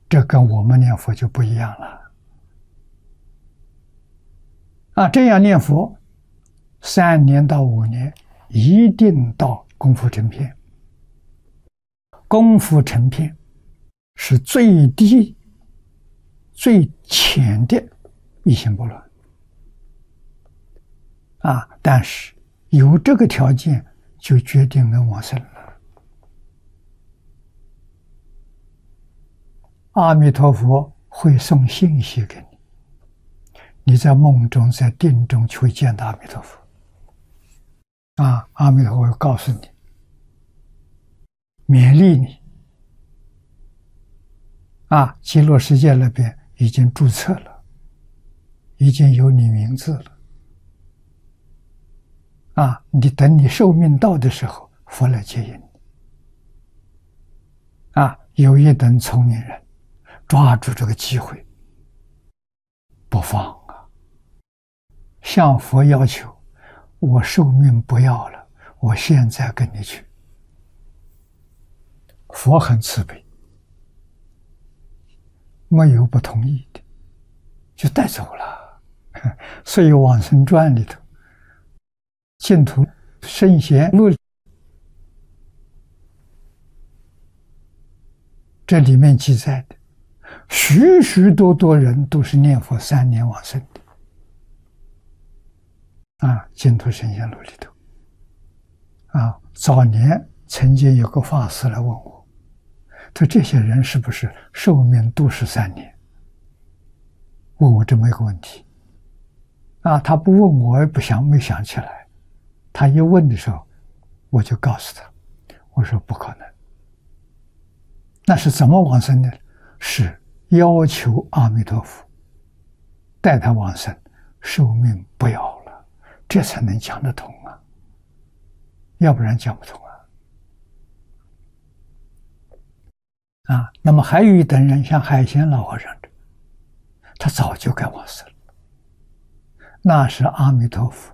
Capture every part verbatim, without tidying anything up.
这跟我们念佛就不一样了。啊，这样念佛，三年到五年，一定到功夫成片。功夫成片是最低、最浅的一心不乱。啊，但是有这个条件，就决定能往生了。阿弥陀佛会送信息给你，你在梦中、在定中就会见到阿弥陀佛。啊，阿弥陀佛会告诉你，勉励你。啊，极乐世界那边已经注册了，已经有你名字了。啊，你等你寿命到的时候，佛来接引你。啊，有一等聪明人抓住这个机会不放啊，向佛要求，我寿命不要了，我现在跟你去。佛很慈悲，没有不同意的，就带走了。所以《往生传》里头，净土圣贤录这里面记载的，许许多多人都是念佛三年往生的。啊，净土圣贤录里头，啊，早年曾经有个法师来问我，他说这些人是不是寿命都是三年？问我这么一个问题。啊，他不问我也不想，没想起来。他一问的时候，我就告诉他，我说不可能。那是怎么往生的？是要求阿弥陀佛带他往生，寿命不要了，这才能讲得通啊，要不然讲不通啊。啊，那么还有一等人，像海鲜老和尚这，他早就该往生了，那是阿弥陀佛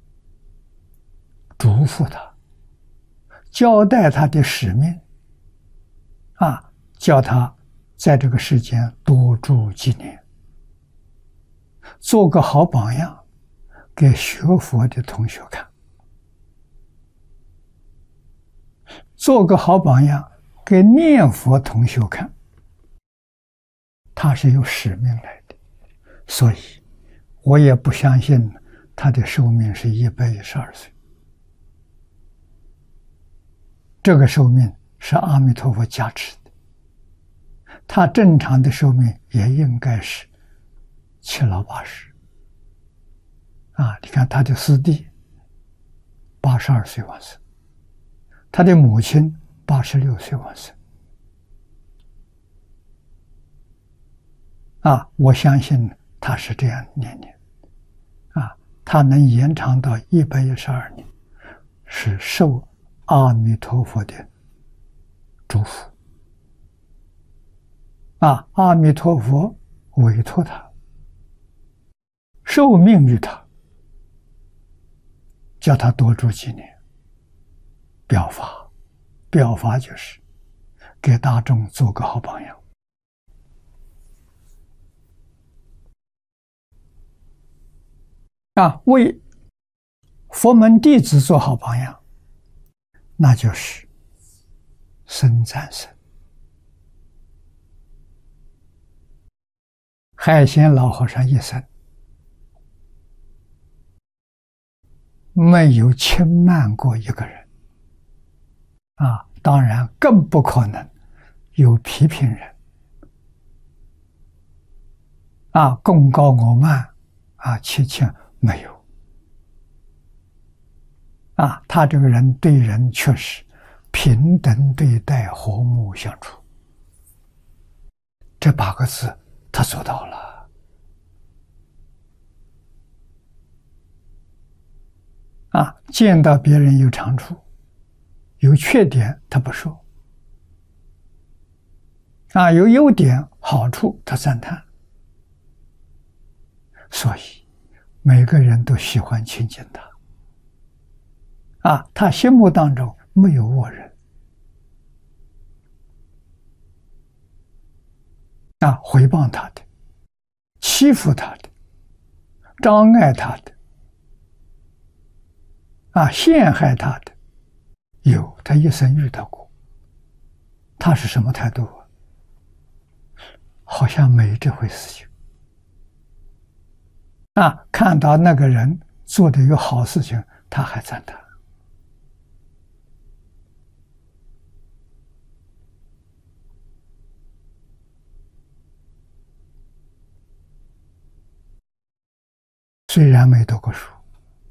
嘱咐他，交代他的使命，啊，叫他在这个世间多住几年，做个好榜样，给学佛的同学看，做个好榜样给念佛同学看，他是有使命来的，所以我也不相信他的寿命是一百一十二岁。这个寿命是阿弥陀佛加持的，他正常的寿命也应该是七老八十。啊，你看他的师弟八十二岁往生，他的母亲八十六岁往生。啊，我相信他是这样年年，啊，他能延长到一百一十二年，是受阿弥陀佛的祝福。啊，阿弥陀佛委托他，受命于他，叫他多住几年，表法，表法就是给大众做个好榜样。啊，为佛门弟子做好榜样，那就是僧赞僧。海鲜老和尚一生没有轻慢过一个人，啊，当然更不可能有批评人，啊，功高我慢，啊，切切没有。啊，他这个人对人确实平等对待，和睦相处，这八个字他做到了。啊，见到别人有长处、有缺点，他不说；啊，有优点、好处，他赞叹。所以，每个人都喜欢亲近他。啊，他心目当中没有恶人。 啊，诽谤他的、欺负他的、障碍他的、啊，陷害他的，有，他一生遇到过。他是什么态度啊？好像没这回事情。啊，看到那个人做的有好事情，他还赞叹。虽然没读过书，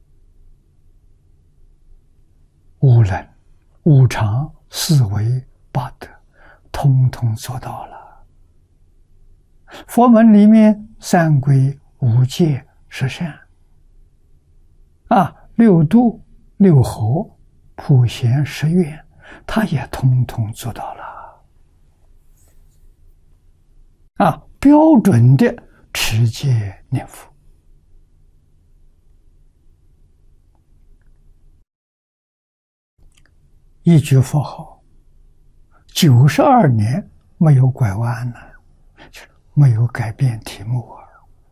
无能、无常、四维、八德，通通做到了。佛门里面三归、五戒、十善，啊，六度、六合、普贤、十愿，他也通通做到了。啊，标准的持戒念佛。一句佛号，九十二年没有拐弯了，没有改变题目啊，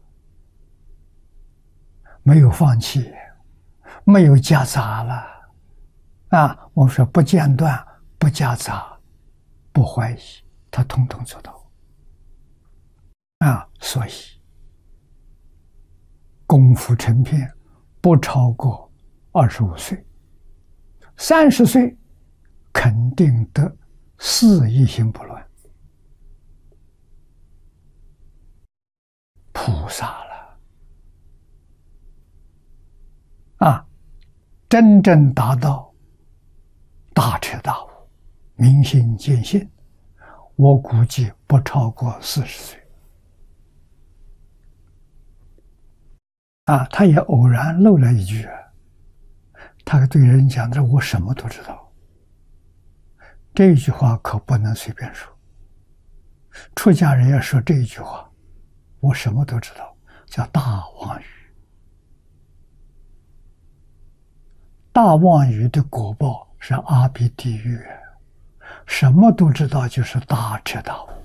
没有放弃，没有夹杂了啊！我说不间断，不夹杂，不怀疑，他统统做到啊！所以功夫成片不超过二十五岁，三十岁。肯定得四一心不乱，菩萨了啊！真正达到大彻大悟、明心见性，我估计不超过四十岁啊！他也偶然漏了一句，他对人讲的：“我什么都知道。”这一句话可不能随便说。出家人要说这一句话，我什么都知道，叫大妄语。大妄语的果报是阿鼻地狱，什么都知道就是大彻大悟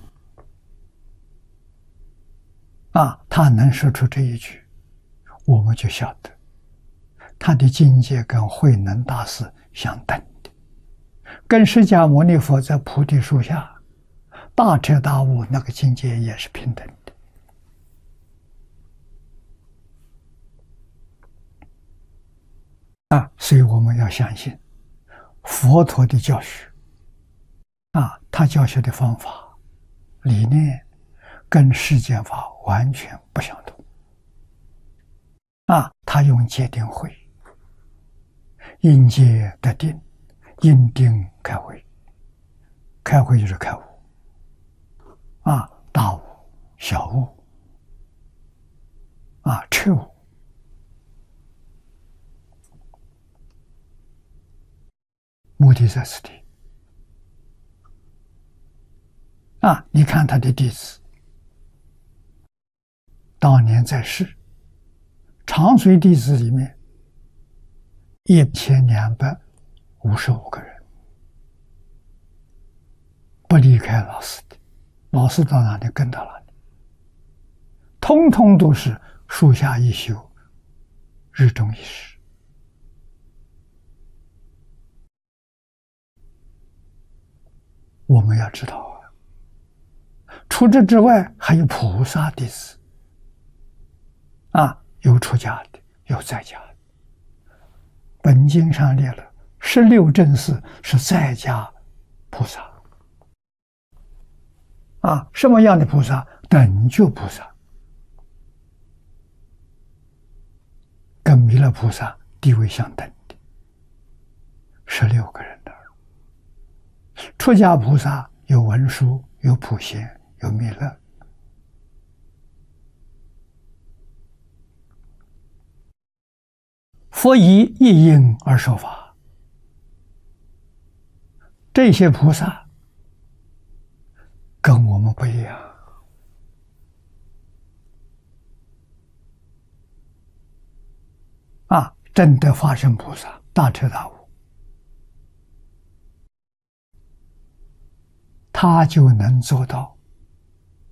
啊！他能说出这一句，我们就晓得他的境界跟慧能大师相等。跟释迦牟尼佛在菩提树下大彻大悟那个境界也是平等的啊！所以我们要相信佛陀的教学啊，他教学的方法理念跟世间法完全不相同啊！他用戒定慧，因戒得定，因定开慧，开慧就是开悟啊，大悟、小悟啊，彻悟。目的在此地啊！你看他的弟子，当年在世，长随弟子里面一千两百五十五个人。不离开老师的，老师到哪里跟到哪里，通通都是树下一宿，日中一时。我们要知道啊，除这之外还有菩萨弟子啊，有出家的，有在家的。本经上列了十六正士是在家菩萨啊，什么样的菩萨？等觉菩萨，跟弥勒菩萨地位相等的，十六个人的。出家菩萨有文殊，有普贤，有弥勒。佛以一因而受法，这些菩萨跟我们不一样啊！真的法身菩萨大彻大悟，他就能做到